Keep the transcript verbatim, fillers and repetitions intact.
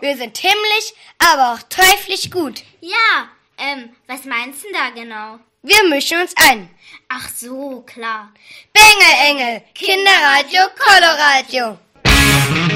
Wir sind himmlisch, aber auch teuflisch gut. Ja, ähm, was meinst du denn da genau? Wir mischen uns ein. Ach so, klar. Bengel Engel, Kinderradio, Coloradio.